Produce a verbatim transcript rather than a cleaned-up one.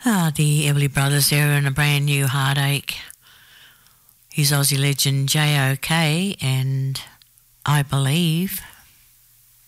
Ah, the Everly Brothers there and a brand new Heartache. He's Aussie legend J O K and I Believe.